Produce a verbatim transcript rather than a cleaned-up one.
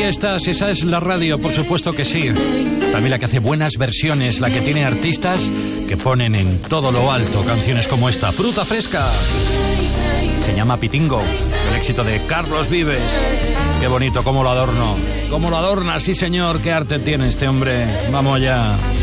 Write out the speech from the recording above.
ahí estás, esa es la radio, por supuesto que sí. También la que hace buenas versiones, la que tiene artistas que ponen en todo lo alto canciones como esta, Fruta Fresca. Se llama Pitingo, el éxito de Carlos Vives. Qué bonito, cómo lo adorno, cómo lo adorna, sí señor, qué arte tiene este hombre. Vamos ya.